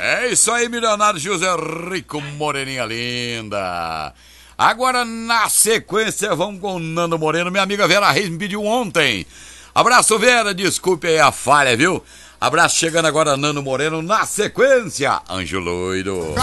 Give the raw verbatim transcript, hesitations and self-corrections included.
É isso aí, milionário José Rico, moreninha linda. Agora, na sequência, vamos com o Nando Moreno. Minha amiga Vera Reis me pediu ontem. Abraço, Vera, desculpe aí a falha, viu? Abraço chegando agora, Nando Moreno. Na sequência, Anjo Loiro.